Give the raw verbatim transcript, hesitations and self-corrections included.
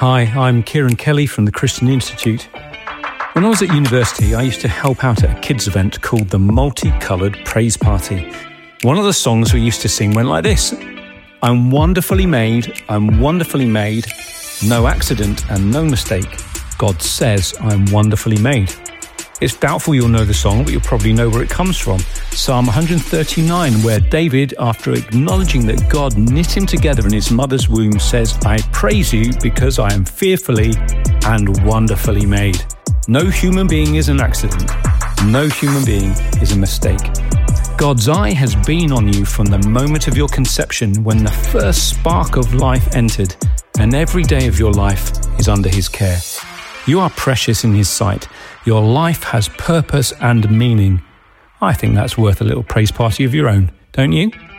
Hi, I'm Kieran Kelly from the Christian Institute. When I was at university, I used to help out at a kids' event called the Multicoloured Praise Party. One of the songs we used to sing went like this: I'm wonderfully made, I'm wonderfully made, no accident and no mistake. God says I'm wonderfully made. It's doubtful you'll know the song, but you'll probably know where it comes from. Psalm one thirty-nine, where David, after acknowledging that God knit him together in his mother's womb, says, I praise you because I am fearfully and wonderfully made. No human being is an accident. No human being is a mistake. God's eye has been on you from the moment of your conception, when the first spark of life entered, and every day of your life is under his care. You are precious in his sight. Your life has purpose and meaning. I think that's worth a little praise party of your own, don't you?